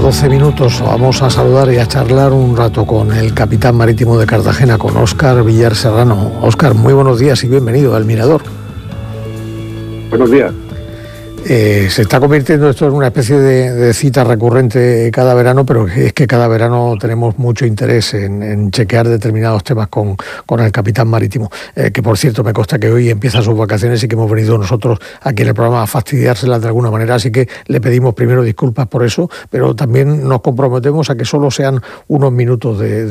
12 minutos. Vamos a saludar y a charlar un rato con el capitán marítimo de Cartagena, con Óscar Villar Serrano. Óscar, muy buenos días y bienvenido al Mirador. Buenos días. Se está convirtiendo esto en una especie de cita recurrente cada verano, pero es que cada verano tenemos mucho interés en chequear determinados temas con el capitán marítimo, que por cierto me consta que hoy empieza sus vacaciones y que hemos venido nosotros aquí en el programa a fastidiárselas de alguna manera, así que le pedimos primero disculpas por eso, pero también nos comprometemos a que solo sean unos minutos de